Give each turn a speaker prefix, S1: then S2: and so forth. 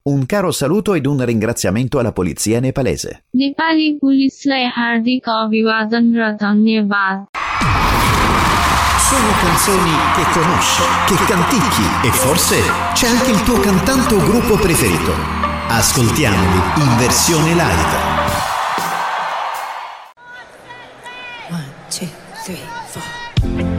S1: Un caro saluto ed un ringraziamento alla polizia nepalese.
S2: Nepali पुलिसलाई हार्दिक अभिवादन र धन्यवाद.
S1: Sono canzoni che conosci, che canticchi e forse c'è anche il tuo cantante o gruppo preferito. Ascoltiamoli in versione live.
S3: 1, 2, 3